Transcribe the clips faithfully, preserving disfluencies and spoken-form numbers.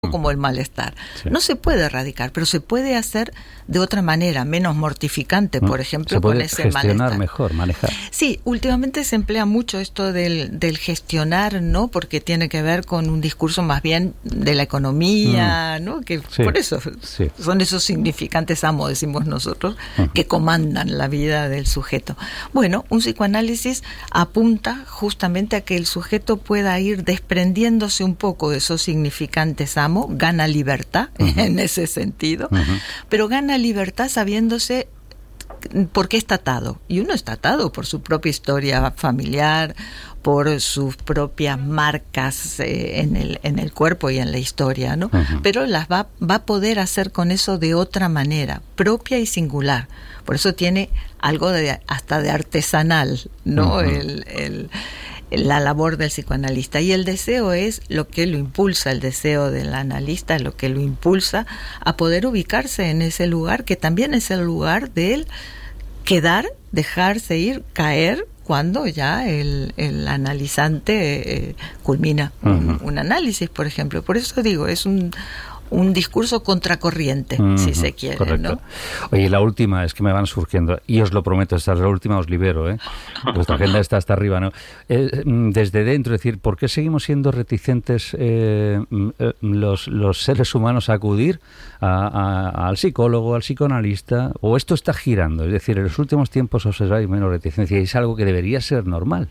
como el malestar. Sí. No se puede erradicar, pero se puede hacer de otra manera, menos mortificante, por ejemplo, se puede con ese gestionar malestar. mejor, manejar. Sí, últimamente se emplea mucho esto del, del gestionar, ¿no? Porque tiene que ver con un discurso más bien de la economía, mm. ¿no? Que sí. por eso sí. son esos significantes amos, decimos nosotros, uh-huh. que comandan la vida del sujeto. Bueno, un psicoanálisis apunta justamente a que el sujeto pueda ir desprendiéndose un poco de esos significantes amos, gana libertad uh-huh. en ese sentido, uh-huh. pero gana libertad sabiéndose por qué está atado. Y uno está atado por su propia historia familiar, por sus propias marcas eh, en el en el cuerpo y en la historia, ¿no? Uh-huh. Pero las va, va a poder hacer con eso de otra manera, propia y singular. Por eso tiene algo de hasta de artesanal, ¿no? Uh-huh. el, el la labor del psicoanalista. Y el deseo es lo que lo impulsa, el deseo del analista es lo que lo impulsa a poder ubicarse en ese lugar, que también es el lugar de él quedar, dejarse ir, caer, cuando ya el, el analizante eh, culmina uh-huh. un, un análisis, por ejemplo. Por eso digo, es un un discurso contracorriente, uh-huh, si se quiere, correcto. ¿no? Oye, la última, es que me van surgiendo, y os lo prometo, esta es la última, os libero, ¿eh? Vuestra agenda está hasta arriba, ¿no? Eh, desde dentro, es decir, ¿por qué seguimos siendo reticentes eh, los, los seres humanos a acudir a, a, al psicólogo, al psicoanalista? ¿O esto está girando? Es decir, en los últimos tiempos observáis menos reticencia y es algo que debería ser normal.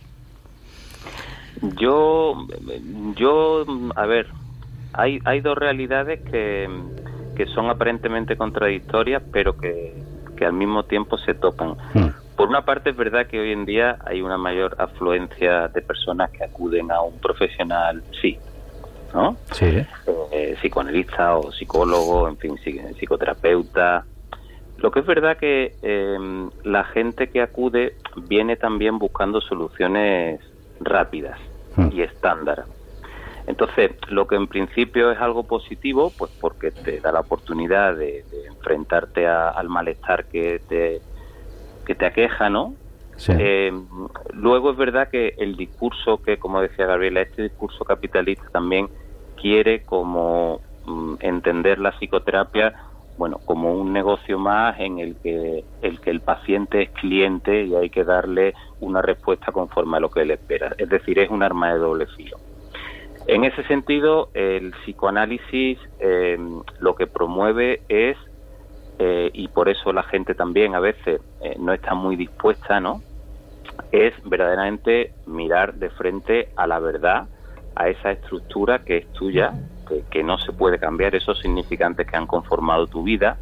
Yo, yo, a ver... Hay, hay dos realidades que, que son aparentemente contradictorias, pero que, que al mismo tiempo se topan. Mm. Por una parte, es verdad que hoy en día hay una mayor afluencia de personas que acuden a un profesional, sí, ¿no? Sí. Eh, psicoanalista o psicólogo, en fin, psicoterapeuta. Lo que es verdad que eh, la gente que acude viene también buscando soluciones rápidas mm. y estándar. Entonces, lo que en principio es algo positivo, pues porque te da la oportunidad de, de enfrentarte a, al malestar que te, que te aqueja, ¿no? Sí. Eh, luego es verdad que el discurso que, como decía Gabriela, este discurso capitalista también quiere como mm, entender la psicoterapia, bueno, como un negocio más en el que el que el paciente es cliente y hay que darle una respuesta conforme a lo que él espera. Es decir, es un arma de doble filo. En ese sentido, el psicoanálisis eh, lo que promueve es, eh, y por eso la gente también a veces eh, no está muy dispuesta, ¿no?, es verdaderamente mirar de frente a la verdad, a esa estructura que es tuya, que, que no se puede cambiar, esos significantes que han conformado tu vida.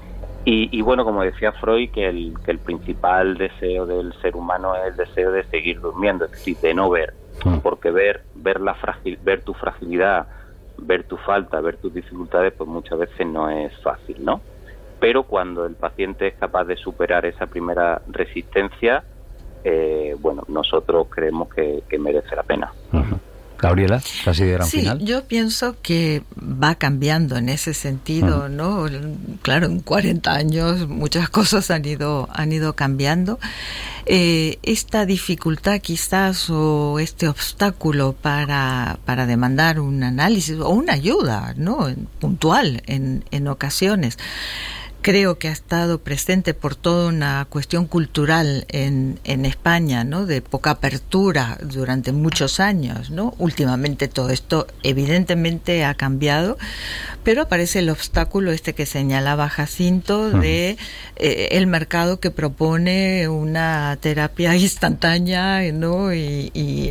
Y, y bueno, como decía Freud, que el, que el principal deseo del ser humano es el deseo de seguir durmiendo, es decir, de no ver. Porque ver ver la fragil, ver tu fragilidad, ver tu falta, ver tus dificultades, pues muchas veces no es fácil, ¿no? Pero cuando el paciente es capaz de superar esa primera resistencia, eh, bueno, nosotros creemos que, que merece la pena. Uh-huh. Gabriela, casi de gran sí, final. Yo pienso que va cambiando en ese sentido, uh-huh. ¿no? Claro, en cuarenta años muchas cosas han ido han ido cambiando. Eh, esta dificultad quizás o este obstáculo para para demandar un análisis o una ayuda, ¿no?, puntual en en ocasiones, creo que ha estado presente por toda una cuestión cultural en, en España, ¿no?, de poca apertura durante muchos años, ¿no? Últimamente todo esto evidentemente ha cambiado, pero aparece el obstáculo este que señalaba Jacinto de eh, el mercado que propone una terapia instantánea, ¿no? y, y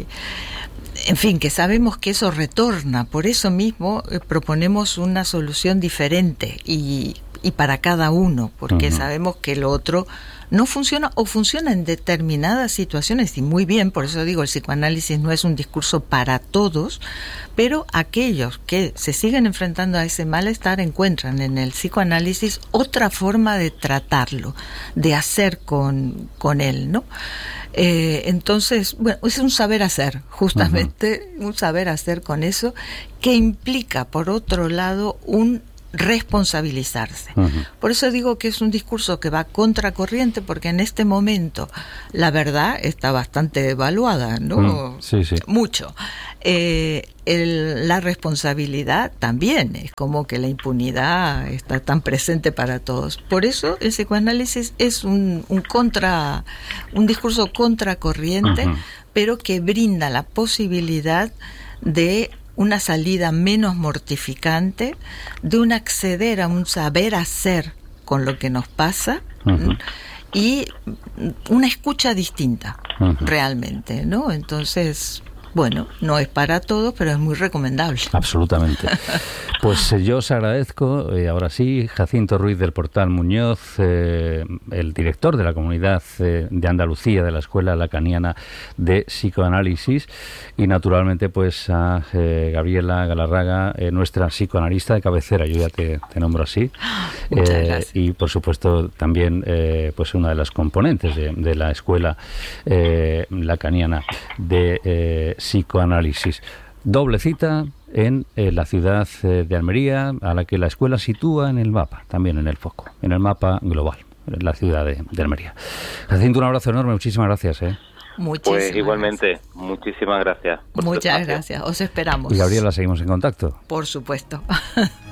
en fin, que sabemos que eso retorna, por eso mismo eh, proponemos una solución diferente y y para cada uno, porque uh-huh. sabemos que lo otro no funciona o funciona en determinadas situaciones y muy bien, por eso digo, el psicoanálisis no es un discurso para todos, pero aquellos que se siguen enfrentando a ese malestar encuentran en el psicoanálisis otra forma de tratarlo, de hacer con, con él, ¿no? Eh, entonces, bueno, es un saber hacer, justamente, uh-huh. un saber hacer con eso, que implica, por otro lado, un responsabilizarse. Uh-huh. Por eso digo que es un discurso que va contracorriente, porque en este momento la verdad está bastante devaluada, ¿no? Mm, sí, sí. Mucho. eh, el, la responsabilidad también, es como que la impunidad está tan presente para todos. Por eso el psicoanálisis es un, un contra, un discurso contracorriente, uh-huh. pero que brinda la posibilidad de una salida menos mortificante, de un acceder a un saber hacer con lo que nos pasa, uh-huh. y una escucha distinta, uh-huh. realmente, ¿no? Entonces, bueno, no es para todos, pero es muy recomendable. Absolutamente. Pues eh, yo os agradezco, eh, ahora sí, Jacinto Ruiz del Portal Muñoz, eh, el director de la comunidad eh, de Andalucía de la Escuela Lacaniana de Psicoanálisis, y naturalmente pues a eh, Gabriela Galarraga, eh, nuestra psicoanalista de cabecera, yo ya te, te nombro así, eh, y por supuesto también eh, pues una de las componentes de, de la Escuela eh, Lacaniana de eh, Psicoanálisis. Doble cita en eh, la ciudad eh, de Almería, a la que la escuela sitúa en el mapa, también en el foco, en el mapa global, en la ciudad de, de Almería. Jacinto, un abrazo enorme, muchísimas gracias. ¿eh? Muchísimas pues igualmente, gracias. Muchísimas gracias. Muchas gracias, os esperamos. Y Gabriela, seguimos en contacto. Por supuesto.